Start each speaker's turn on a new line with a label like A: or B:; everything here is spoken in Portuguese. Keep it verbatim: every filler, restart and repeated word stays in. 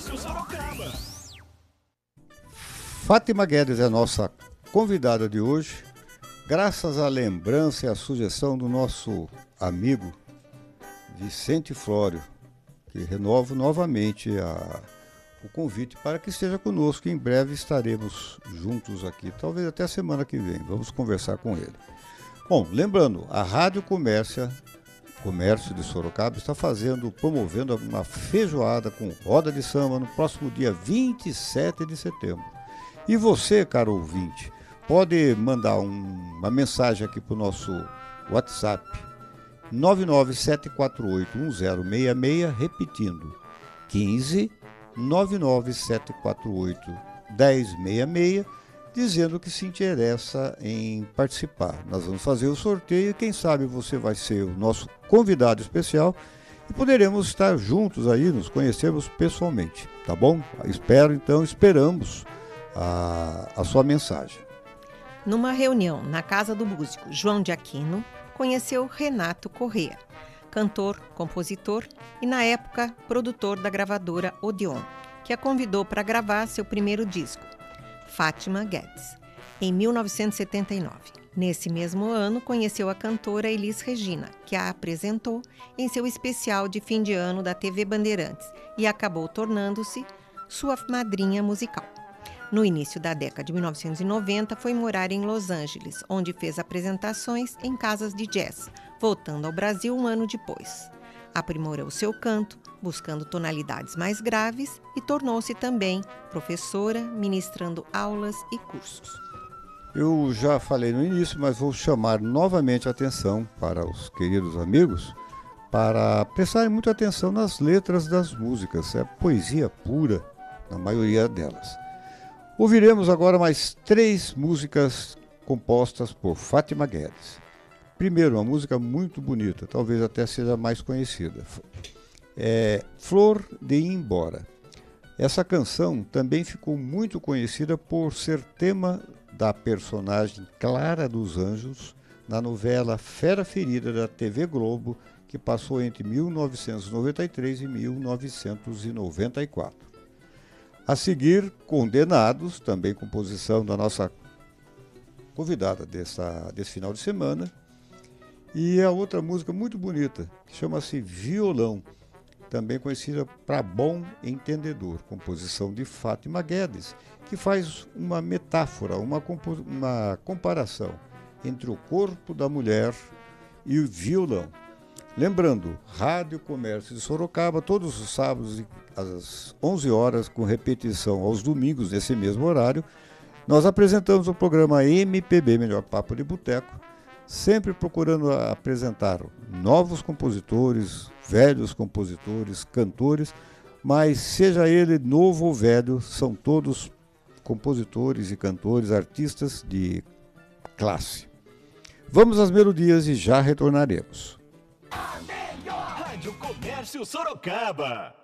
A: Comércio Sorocaba.
B: Fátima Guedes é a nossa convidada de hoje, graças à lembrança e à sugestão do nosso amigo Vicente Flório, que renovo novamente a, o convite para que esteja conosco. Em breve estaremos juntos aqui, talvez até a semana que vem, vamos conversar com ele. Bom, lembrando, a Rádio Comércio, Comércio de Sorocaba está fazendo, promovendo uma feijoada com roda de samba no próximo dia vinte e sete de setembro. E você, caro ouvinte, pode mandar um, uma mensagem aqui para o nosso WhatsApp, nove nove sete quatro oito um zero seis seis, repetindo, quinze nove nove sete quatro oito um zero seis seis, dizendo que se interessa em participar. Nós vamos fazer o sorteio e quem sabe você vai ser o nosso convidado especial e poderemos estar juntos aí, nos conhecermos pessoalmente, tá bom? Espero, então, esperamos a, a sua mensagem.
C: Numa reunião na casa do músico João de Aquino, conheceu Renato Corrêa, cantor, compositor e, na época, produtor da gravadora Odeon, que a convidou para gravar seu primeiro disco, Fátima Guedes, em mil novecentos e setenta e nove. Nesse mesmo ano, conheceu a cantora Elis Regina, que a apresentou em seu especial de fim de ano da T V Bandeirantes e acabou tornando-se sua madrinha musical. No início da década de mil novecentos e noventa, foi morar em Los Angeles, onde fez apresentações em casas de jazz, voltando ao Brasil um ano depois. Aprimorou seu canto, buscando tonalidades mais graves e tornou-se também professora, ministrando aulas e cursos.
B: Eu já falei no início, mas vou chamar novamente a atenção para os queridos amigos para prestarem muita atenção nas letras das músicas. É poesia pura, na maioria delas. Ouviremos agora mais três músicas compostas por Fátima Guedes. Primeiro, uma música muito bonita, talvez até seja mais conhecida. É Flor de Ir Embora. Essa canção também ficou muito conhecida por ser tema da personagem Clara dos Anjos na novela Fera Ferida da T V Globo, que passou entre mil novecentos e noventa e três e mil novecentos e noventa e quatro. A seguir, Condenados, também composição da nossa convidada dessa, desse final de semana. E a outra música muito bonita, que chama-se Violão, também conhecida para Bom Entendedor, composição de Fátima Guedes, que faz uma metáfora, uma, compo- uma comparação entre o corpo da mulher e o violão. Lembrando, Rádio Comércio de Sorocaba, todos os sábados às onze horas, com repetição aos domingos, nesse mesmo horário, nós apresentamos o programa M P B Melhor Papo de Boteco, sempre procurando apresentar novos compositores, velhos compositores, cantores, mas seja ele novo ou velho, são todos compositores e cantores, artistas de classe. Vamos às melodias e já retornaremos.
A: Rádio Comércio Sorocaba.